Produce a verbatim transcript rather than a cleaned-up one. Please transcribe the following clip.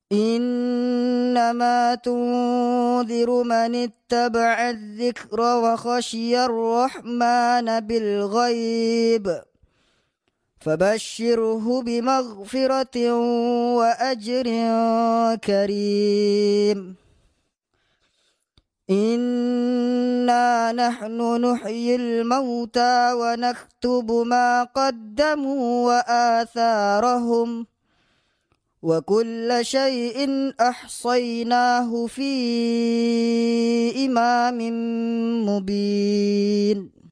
إنما تنذر من اتبع الذكر وخشي الرحمن بالغيب فبشره بمغفرة وأجر كريم إنا نحن نحيي الموتى ونكتب ما قدموا وآثارهم وكل شيء أحصيناه في إمام مبين